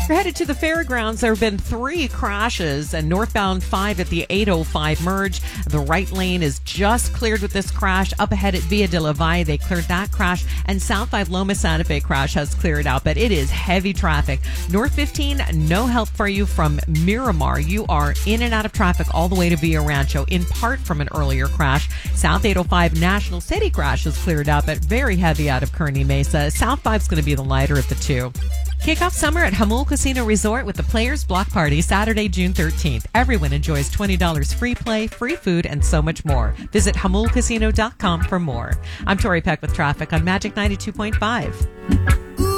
You're headed to the fairgrounds. There have been 3 crashes, and northbound 5 at the 805 merge. The right lane is just cleared with this crash. Up ahead at Via de la Valle, they cleared that crash, and South 5 Loma Santa Fe crash has cleared out, but it is heavy traffic. North 15, no help for you from Miramar. You are in and out of traffic all the way to Villa Rancho, in part from an earlier crash. South 805 National City crash is cleared out, but very heavy out of Kearney Mesa. South 5 is going to be the lighter of the two. Kick off summer at Jamul Casino Resort with the Players Block Party Saturday, June 13th. Everyone enjoys $20 free play, free food, and so much more. Visit JamulCasino.com for more. I'm Tori Peck with traffic on Magic 92.5.